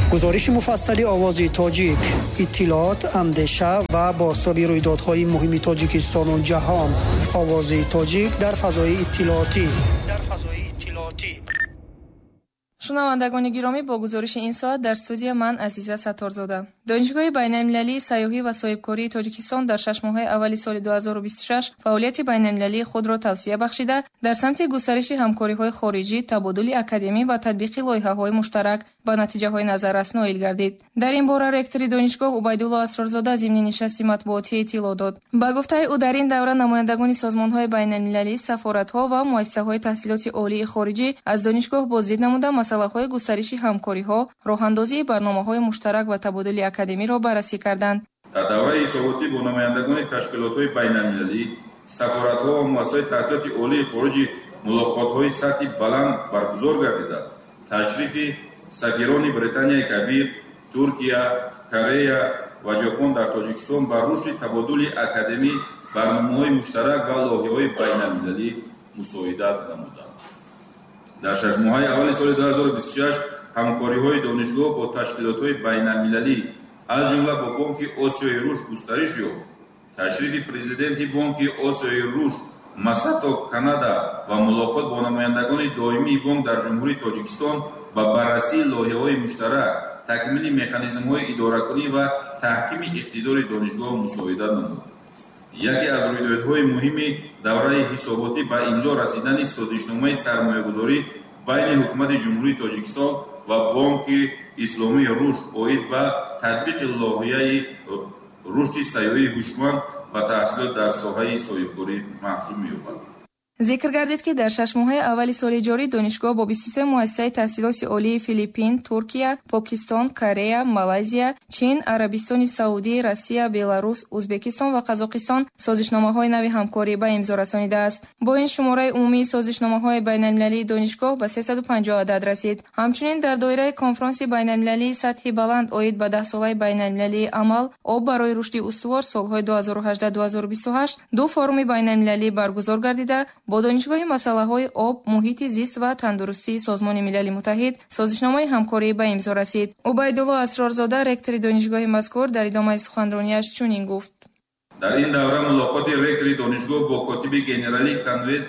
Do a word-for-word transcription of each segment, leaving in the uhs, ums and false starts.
گزارش مفصلی آوازی تاجیک، اطلاعات، اندیشه و بازتابی رویدادهای مهم تاجیکستان و جهان. آوازی تاجیک در فضای اطلاعاتی. در فضای اطلاعاتی. شنوندگان گرامی، با گزارش این ساعت در استودیو من عزیزه ستارزاده. دانشگاه بین‌المللی سیاحی و صاحبکاری تاجیکستان در شش ماه اول سال دو هزار و بیست و شش فعالیت بین‌المللی خود را توسعه بخشیده در سمت گسترش همکاری‌های خارجی، تبادل اکادمی و تطبیق لایحه‌های مشترک به نتیجه‌های نظررس نائل گردید. در این باره رکتور دانشگاه عبیدالله اسرارزاده ضمن نشست مطبوعاتی اطلاع داد. با گفته او در این دوره نمایندگان سازمان‌های بین‌المللی، سفارت‌ها و مؤسسه‌های تحصیلات عالی خارجی از دانشگاه بازدید نموده مسائل گسترش همکاری‌ها، راه‌اندازی برنامه‌های مشترک و تبادل اکادمی را بررسی کردند. در دوره صحبتی با نمایندگان تشکیلات‌های بین‌المللی، سفارت‌ها و مؤسسه‌های تحصیلات عالی خارجی ملاقات‌های سطحی بلند برگزار گردیده. تشریف سفیران بریتانیای کبیر، ترکیه، کره و ژاپن در تاجیکستان بر رشد تبادل اکادمی، برنامه‌های مشترک و لایحه‌های بین‌المللی مساعدت نمودند. در شش ماه اول سال دو هزار و بیست و شش همکاری‌های دانشگاه با تشکیلات‌های بین‌المللی از جمله با بانک آسیای رشد گسترش یافت. تشریف پرزیدنت بانک آسیای رشد مساتا کانادا و ملاقات با نمایندگان دائمی بانک در جمهوری تاجیکستان با بررسی لایحه‌های مشترک، تکمیل مکانیزم‌های اداره‌کنی و تحکیم اقتدار دانشگاه مساعدت نمود. یکی از رویدادهای مهم دوره حساباتی به امضا رسیدن سازشنامه سرمایه‌گذاری بین حکومت جمهوری تاجیکستان و بانک اسلامی رشد عاید به تطبیق لایحه رشد سیاحی هوشمند و تحصیلات در ساحه صاحبکاری محسوب می‌یابد. ذکر گردید که در شش ماه اول سال جاری دانشگاه با بیست و سه مؤسسه تحصیلات عالی فیلیپین، ترکیه، پاکستان، کره، مالایزیا، چین، عربستان سعودی، روسیه، بلاروس، ازبکستان و قزاقستان سازشنامه‌های نوی همکاری به امضا رسانیده است. با این شماره عمومی سازشنامه‌های بین‌المللی دانشگاه به سیصد و پنجاه عدد رسید. همچنین در دایره کنفرانس بین‌المللی سطحی بلند عاید به ده ساله بین‌المللی عمل آب برای رشد استوار سال‌های دو هزار و هجده تا دو هزار و بیست و هشت دو فورум بین‌المللی برگزار گردیده. با دانشگاه مسائل آب، محیط زیست و تندرستی سازمان ملل متحد سازشنامه همکاری به امضا رسید. عبیدالله اسرارزاده رکتور دانشگاه مذکور در ادامه سخنرانیش چنین گفت: در این دوره ملاقات رکتور دانشگاه با کاتب گنرالی کنویت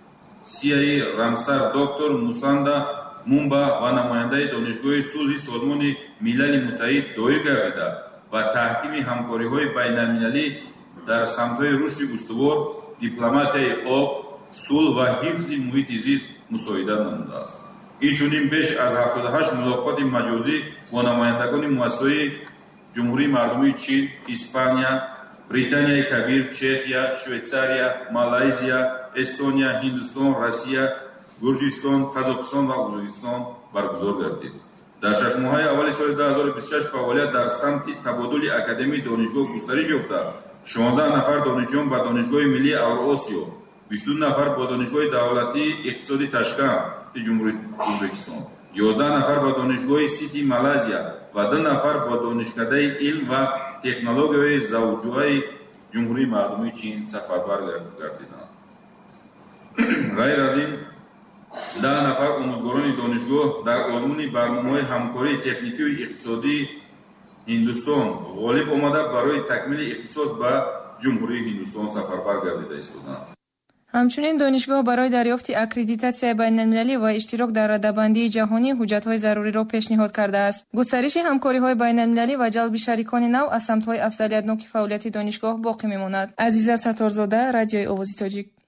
سی ای رامسر دکتر موساندا مومبا و نماینده دانشگاه صلح سازمان ملل متحد دایر گردیده و تحکیم همکاری‌های بین‌المللی در سمت‌های رشد استوار، دیپلماتیای آب، صلح و حفظ محیط زیست مساعدت نموده است. اینچنین بیش از هفتاد و هشت ملاقات مجازی با نمایندگان مؤسسه‌های جمهوری مردمی چین، اسپانیا، بریتانیای کبیر، چخیا، شویتزاریا، مالایزیا، استونیا، هندوستان، روسیه، گرجستان، قزاقستان و ازبکستان برگزار گردید. در شش ماه اول سال دو هزار و بیست و شش فعالیت در سمت تبادل اکادمی دانشگاه گسترش یافته. شانزده نفر دانشجویان با دانشگاه ملی اوراسیا، بیست و دو نفر با دانشگاه دولتی اقتصادی تاشکند جمهوری ازبکستان، یازده نفر با دانشگاه سیتی مالایزیا و دو نفر با دانشکده علم و تکنولوژی زوجوهای جمهوری مردمی چین سفربر گردیدند. غیر از این ده نفر آموزگاران دانشگاه در آزمون برنامه همکاری تکنیکی و اقتصادی هندوستان غالب آمده برای تکمیل اختصاص به جمهوری هندوستان سفربر گردیده ایستادند. همچنین دانشگاه برای دریافت اکریدیتاسیون بین‌المللی و اشتراک در رده‌بندی جهانی حجت‌های ضروری را پیشنهاد کرده است. گسترش همکاری‌های بین‌المللی و جلب شریکان نو از سمت‌های افضلیت‌ناک فعالیت دانشگاه باقی می‌ماند. عزیزه ستارزاده، رادیوی آوازی تاجیک.